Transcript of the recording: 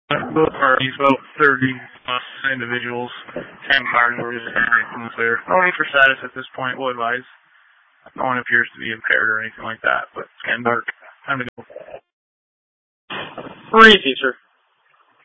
Both parties, about 30 individuals, 10 cars were just from the clear. No need for status at this point, we'll advise. No one appears to be impaired or anything like that, but it's getting dark. Time to go. 3 sir.